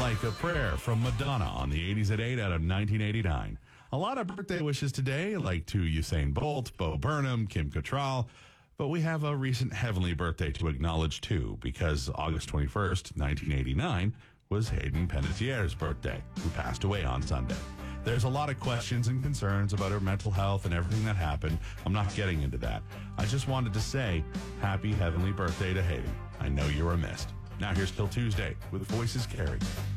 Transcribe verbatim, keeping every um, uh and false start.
Like a Prayer from Madonna on the eighties at eight out of nineteen eighty-nine. A lot of birthday wishes today, like to Usain Bolt, Bo Burnham, Kim Cattrall. But we have a recent heavenly birthday to acknowledge, too, because August twenty-first, nineteen eighty-nine, was Hayden Panettiere's birthday, who passed away on Sunday. There's a lot of questions and concerns about her mental health and everything that happened. I'm not getting into that. I just wanted to say happy heavenly birthday to Hayden. I know you were missed. Now here's Till Tuesday with Voices Carry.